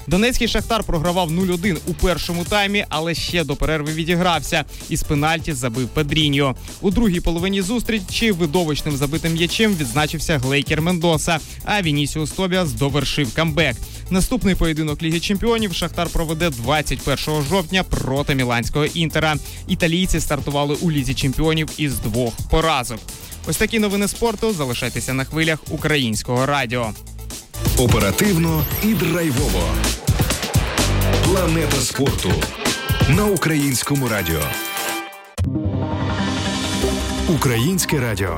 Донецький «Шахтар» програвав 0-1 у першому таймі, але ще до перерви відігрався. Із пенальті забив Педріньо. У другій половині зустрічі видовищним забитим м'ячем відзначився Глейкер Мендоса, а Вінісіус Тобіас довершив камбек. Наступний поєдинок Ліги Чемпіонів «Шахтар» проведе 21 жовтня проти міланського «Інтера». Італійці стартували у Лізі Чемпіонів із 2 поразок. Ось такі новини спорту. Залишайтеся на хвилях Українського радіо. Оперативно і драйвово. Планета спорту на Українському радіо. Українське радіо.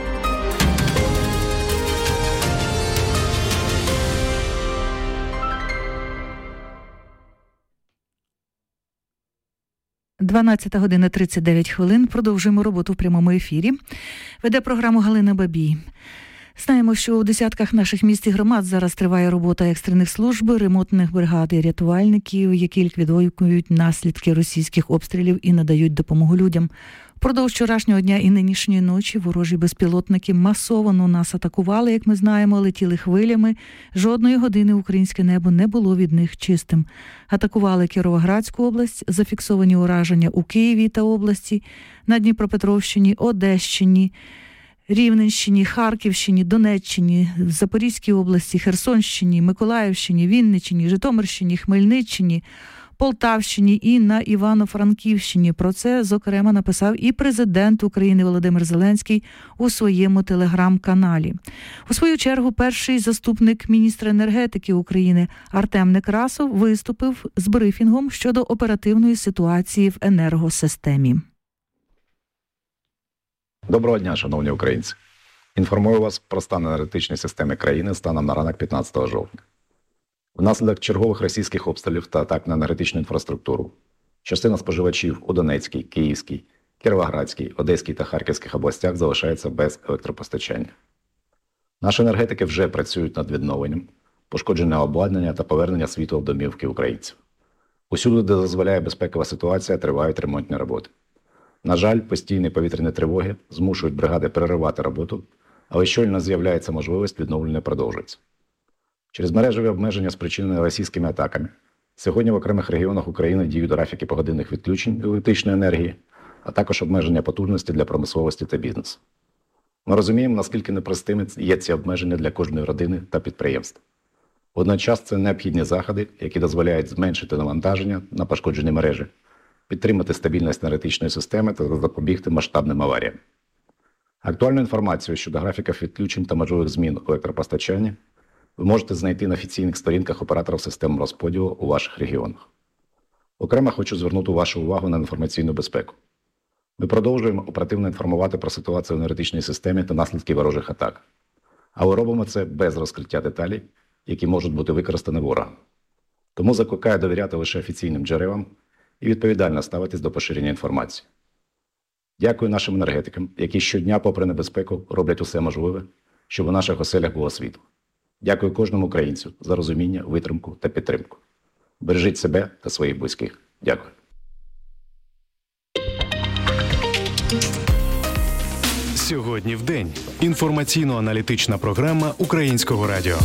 Дванадцята година 39 хвилин. Продовжуємо роботу в прямому ефірі. Веде програму Галина Бабій. Знаємо, що у десятках наших міст і громад зараз триває робота екстрених служб, ремонтних бригад і рятувальників, які ліквідують наслідки російських обстрілів і надають допомогу людям. Впродовж вчорашнього дня і нинішньої ночі ворожі безпілотники масово нас атакували, як ми знаємо, летіли хвилями. Жодної години українське небо не було від них чистим. Атакували Кіровоградську область, зафіксовані ураження у Києві та області, на Дніпропетровщині, Одещині, Рівненщині, Харківщині, Донеччині, Запорізькій області, Херсонщині, Миколаївщині, Вінниччині, Житомирщині, Хмельниччині, Полтавщині і на Івано-Франківщині. Про це, зокрема, написав і президент України Володимир Зеленський у своєму телеграм-каналі. У свою чергу, перший заступник міністра енергетики України Артем Некрасов виступив з брифінгом щодо оперативної ситуації в енергосистемі. Доброго дня, шановні українці. Інформую вас про стан енергетичної системи країни станом на ранок 15 жовтня. Внаслідок чергових російських обстрілів та атак на енергетичну інфраструктуру частина споживачів у Донецькій, Київській, Кіровоградській, Одеській та Харківських областях залишається без електропостачання. Наші енергетики вже працюють над відновленням, пошкодження обладнання та повернення світла в домівки українців. Усюди, де дозволяє безпекова ситуація, тривають ремонтні роботи. На жаль, постійні повітряні тривоги змушують бригади переривати роботу, але щойно з'являється можливість, відновлення продовжується. Через мережеві обмеження, спричинені російськими атаками, сьогодні в окремих регіонах України діють графіки погодинних відключень електричної енергії, а також обмеження потужності для промисловості та бізнесу. Ми розуміємо, наскільки непростими є ці обмеження для кожної родини та підприємства. Водночас це необхідні заходи, які дозволяють зменшити навантаження на пошкоджені мережі, підтримати стабільність енергетичної системи та запобігти масштабним аваріям. Актуальну інформацію щодо графіків відключень та можливих змін у електропостачанні ви можете знайти на офіційних сторінках операторів систем розподілу у ваших регіонах. Окремо хочу звернути вашу увагу на інформаційну безпеку. Ми продовжуємо оперативно інформувати про ситуацію в енергетичній системі та наслідки ворожих атак. Але робимо це без розкриття деталей, які можуть бути використані ворогом. Тому закликаю довіряти лише офіційним джерелам і відповідально ставитись до поширення інформації. Дякую нашим енергетикам, які щодня, попри небезпеку, роблять усе можливе, щоб у наших оселях було світло. Дякую кожному українцю за розуміння, витримку та підтримку. Бережіть себе та своїх близьких. Дякую. Сьогодні в день. Інформаційно-аналітична програма Українського радіо.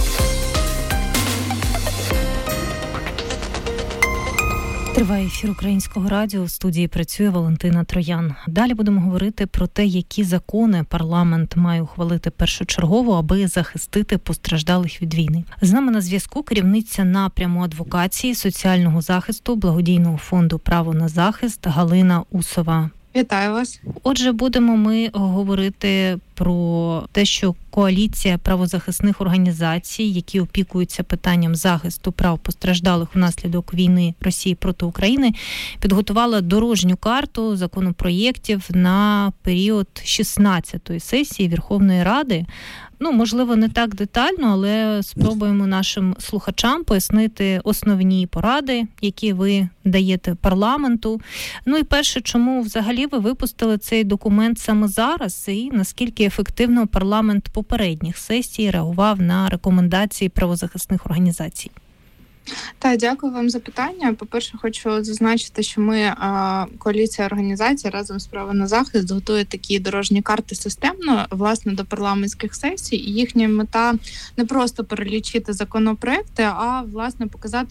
Триває ефір Українського радіо. В студії працює Валентина Троян. Далі будемо говорити про те, які закони парламент має ухвалити першочергово, аби захистити постраждалих від війни. З нами на зв'язку керівниця напряму адвокації, соціального захисту, благодійного фонду «Право на захист» Галина Усова. Вітаю вас. Отже, будемо ми говорити про те, що коаліція правозахисних організацій, які опікуються питанням захисту прав постраждалих внаслідок війни Росії проти України, підготувала дорожню карту законопроєктів на період 16-ї сесії Верховної Ради. Можливо, не так детально, але спробуємо нашим слухачам пояснити основні поради, які ви даєте парламенту. І перше, чому взагалі ви випустили цей документ саме зараз, і наскільки ефективно парламент попередніх сесій реагував на рекомендації правозахисних організацій? Так, дякую вам за питання. По-перше, хочу зазначити, що ми, коаліція організацій, разом з «Право на захист» готує такі дорожні карти системно, власне, до парламентських сесій. І їхня мета не просто перелічити законопроекти, а, власне, показати,